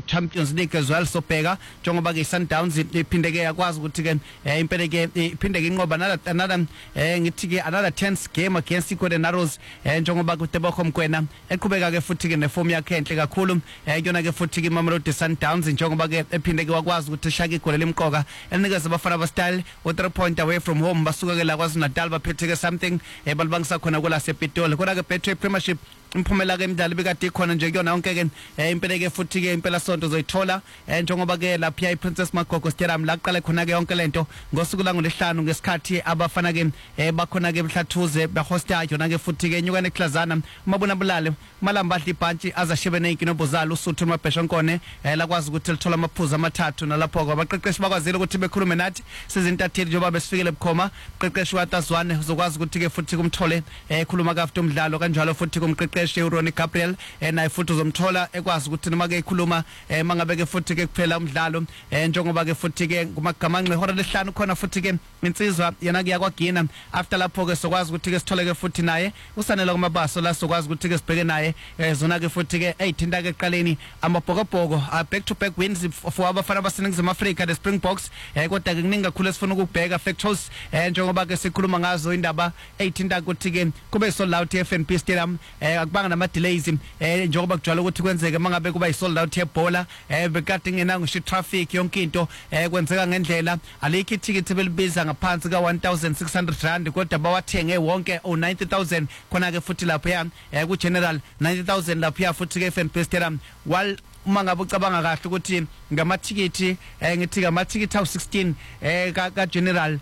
Champions League as well. So bheka njengoba ke Sundowns iphinde ke yakwazi ukuthi ke impela ke iphinde ke inqoba another ngithi ke another tense game against iGolden Arrows njengoba ku Tebogo Mokoena eqhubeka ke futhi ke neform yakhe enhle kakhulu yona ke futhi ke Mamelodi Sundowns njengoba ke ephinde ke wakwazi ukuthi shaka igole lemqoka enikeza abafana ba style 3 point away from home basuka ke la KwaZulu-Natal baphethe ke something balibangisa khona kula sePitoli kodwa ke Betway Premiership imphumela ke imidlalo bekade ikhona nje kuyona yonke ke impela ke futhi ke impela sonto zoyithola njengoba ke lapha iPrincess Magogo Stadium la qala khona ke yonke lento ngosuku langolesihlanu ngesikhathi abafana ke bakhona ke eMhlathuze behosta yona ke futhi ke enyukane eKlazana umabona bulale malambadla ibhantshi azashebene inkinobho zalo uSuthu Mabhesha Nkone lakwazi ukuthi lithola amaphuzu amathathu nalapho abaqeqeshi bakwazile ukuthi bekhulume nathi sizintatheli njengoba besifikele bukhoma uqeqeshi waTazwane uzokwazi ukuthi ke futhi kumthole ekhuluma kafuthi umdlalo kanjalo futhi kumqeqeshi Ronnie Gabriel naye futhi uzomthola ekwazi ukuthi noma ke ikhuluma mangabe ke futhi ke kuphela umdlalo njengoba ke futhi ke kumagamanxe hora lesihlanu khona futhi ke insizwa yana ke yakwagina after lapho ke sokwazi ukuthi ke sithole ke futhi naye usanela kumabaso la sokwazi ukuthi ke sibheke naye zona ke futhi ke eyithinta ke eqaleni amabhokobhoko back to back wins for abafana baseNingizimu Afrika the Springboks kodwa ke kuningi kakhulu esifuna ukubheka factors njengoba ke sikhuluma ngazo indaba eyithinta ukuthi ke kube sold out FNB Stadium akubanga nama delays njengoba kujwayele ukuthi kwenzeke mangabe kuba isold out yebhola bekade ngena ngisho traffic yonke into kwenzeka ngendlela alikho ithikithi belibiza ngaphansi ka 1600 rand kodwa bawathenge wonke 90000 khona ke futhi lapha ya ku general 90000 lapha futhi ke FNB Stadium while uma ngabe ucabanga kahle ukuthi ngamathikithi ngithi ngamathikithi awu16 ka general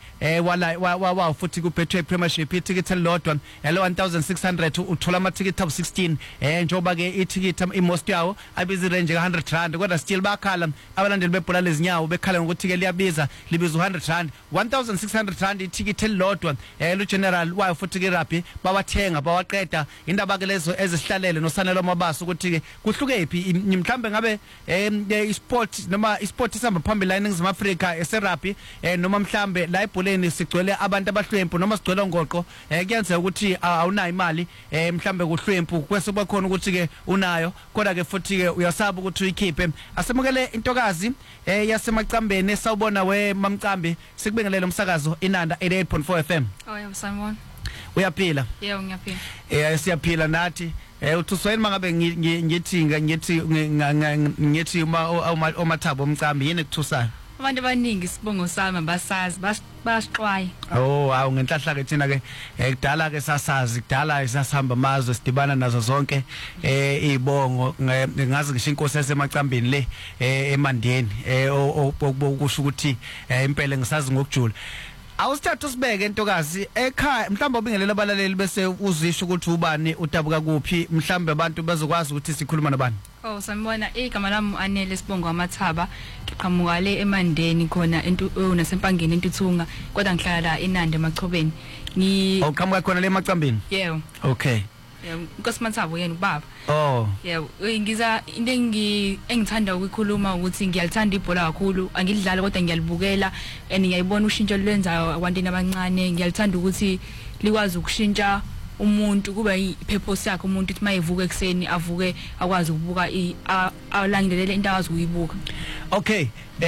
wa futhi ku Betway Premiership ithikithi elilodwa lo 1600 uthola amathikithi awu16 njoba ke ithikithi imost yawo abiza range ka 100 rand kodwa still bakhala abalandeli bebhola lezinyawo bekhala ngokuthi ke liyabiza libiza 100 rand 1600 rand ithikithi elilodwa lo general wa futhi ke rugby bawathenga bawaqeda indaba ke lezo ezihlalele nosanelo mabaso ukuthi ke kuhlukephi mhlambe ngabe isport noma isport isamba phambili eNingizimu Afrika eserugby noma mhlambe la ebholeni sigcwele abantu abahlwempu noma sigcwele ngoqo kuyenza ukuthi awunayo imali mhlambe kuhlwempu kwese bakhona ukuthi ke unayo kodwa ke futhi ke uyasaba ukuthi uyikhiphe asemukele intokazi yasemacambeni sawubona we mamcambi sikubingelele umsakazo inanda 88.4 FM yebo Simon uyaphila yebo ngiyaphila siyaphila nathi uthusweni mangabe ngithi omathabo omcambi yini ekuthusayo abantu abaningi sibongo sami basazi basixwaye hawu ngenhlahla ke thina ke kudala ke sasazi kudala sasihamba amazwe sidibana nazo zonke izibongo ngazi ngisho inkosi yasemacambini le eMandeni okusho ukuthi impela ngisazi ngokujula awusithatha usibeke intokazi ekhaya mhlawumbe ubingelela abalaleli bese uzisho ukuthi ubani udabuka kuphi mhlawumbe abantu bazokwazi ukuthi sikhuluma nabani sanibona igama lami Anele Sibongo Amathaba ngiqhamuka le eMandeni khona nasempangeni eNtuthunga kodwa ngihlala la eNandi eMachobeni uqhamuka khona le eMacambini yebo okay Nkosi Mathabo yena ubaba yebo ngiza into engithanda ukukhuluma ukuthi ngiyalithanda ibhola kakhulu angilidlala kodwa ngiyalibukela and ngiyayibona ushintsho lwenzayo abantwana abancane ngiyalithanda ukuthi likwazi ukushintsha umuntu kuba ipurpose yakhe umuntu ukuthi mayevuka ekseni avuke akwazi ukubuka alandelele into awazi ukuyibuka okay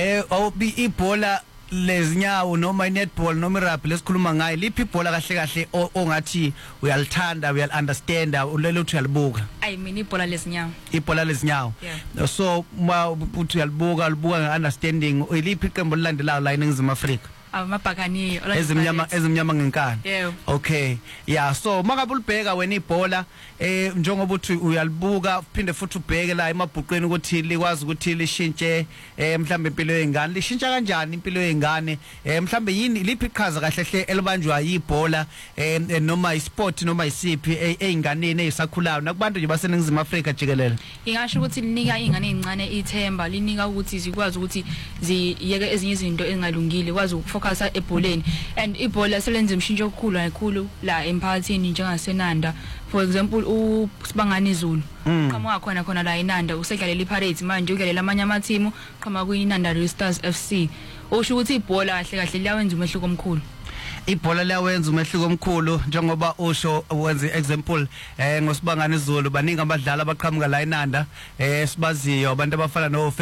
ibhola lezinyawo noma netball noma rugby lesikhuluma ngayo liphi ibhola kahle kahle ongathi uyalithanda uyal-understand ulele uthi uyalibuka mina ibhola lezinyawo so uthi uyalibuka nge-understanding iliphi iqembu lilandelayo la eNingizimu Afrika amabhakaniyo ezimnyama ngenkani okay so mangabe ulibheka wena ibhola njengoba uthi uyalibuka phinde futhi ubheke la emabhuqweni ukuthi likwazi ukuthi lishintshe mhlambe impilo yengane lishintsha kanjani impilo yengane mhlambe yini liphi iqhaza kahle hle elibanjwa yibhola noma isport noma isiphi einganeni ezisakhulayo nakubantu nje baseNingizimu Afrika jikelele ngingasho ukuthi linika izingane ezincane ithemba linika ukuthi zikwazi ukuthi ziyeke ezinye izinto engalungile kwazi ukufocus ebholeni and ibhola selenza umshintsho okukhulu kakhulu la emphakathini njengaseNanda for example uSibangani Izulu qhamuka khona la eNanda usedlalela iPirates manje ukelela amanye amathimu qhamuka kuyiNanda Stars FC usho ukuthi ibhola kahle kahle liyawenza umehluko omkhulu ibhola liyawenza umehluko omkhulu njengoba usho wenza example ngoSibangani Izulu baningi abadlali abaqhamuka la eNanda sibaziyo abantu abafana no